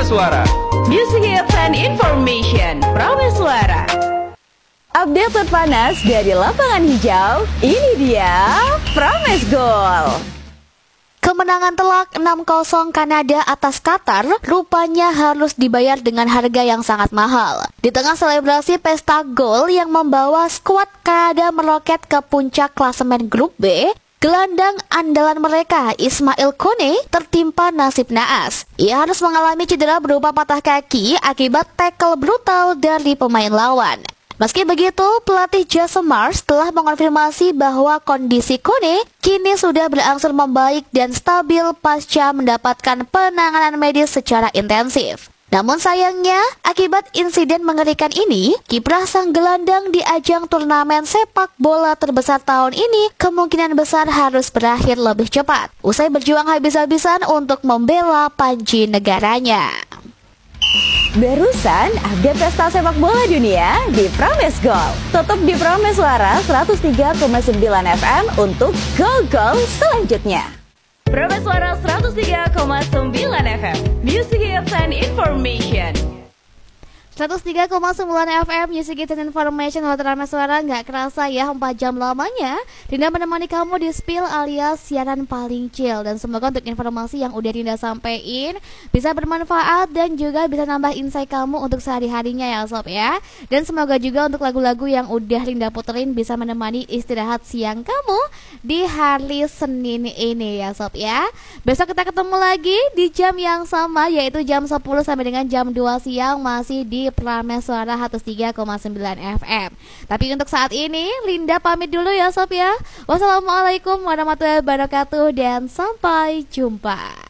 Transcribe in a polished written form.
Prameswara. Music Hits and Information Prameswara. Update terpanas dari lapangan hijau. Ini dia Prames Gol. Kemenangan telak 6-0 Kanada atas Qatar rupanya harus dibayar dengan harga yang sangat mahal. Di tengah selebrasi pesta gol yang membawa skuad Kanada meroket ke puncak klasemen grup B, gelandang andalan mereka, Ismail Kone, tertimpa nasib naas. Ia harus mengalami cedera berupa patah kaki akibat tackle brutal dari pemain lawan. Meski begitu, pelatih Jason Mars telah mengonfirmasi bahwa kondisi Kone kini sudah berangsur membaik dan stabil pasca mendapatkan penanganan medis secara intensif. Namun sayangnya, akibat insiden mengerikan ini, kiprah sang gelandang di ajang turnamen sepak bola terbesar tahun ini kemungkinan besar harus berakhir lebih cepat, usai berjuang habis-habisan untuk membela panji negaranya. Barusan update pesta sepak bola dunia di Prames Gol. Tutup di Prameswara 103,9 FM untuk gol-gol selanjutnya. Prameswara 103,9 FM, Music Hits and Information. 103,9 FM Music Hits and Information Hotel Prameswara. Nggak kerasa ya 4 jam lamanya Dinda menemani kamu di spill alias siaran paling chill. Dan semoga untuk informasi yang udah Dinda sampein bisa bermanfaat dan juga bisa nambah insight kamu untuk sehari-harinya ya sob ya. Dan semoga juga untuk lagu-lagu yang udah Dinda puterin bisa menemani istirahat siang kamu di hari Senin ini ya sob ya. Besok kita ketemu lagi di jam yang sama, yaitu jam 10 sampai dengan jam 2 siang masih di Prameswara 103,9 FM. Tapi untuk saat ini Linda pamit dulu ya sob ya. Wassalamualaikum warahmatullahi wabarakatuh dan sampai jumpa.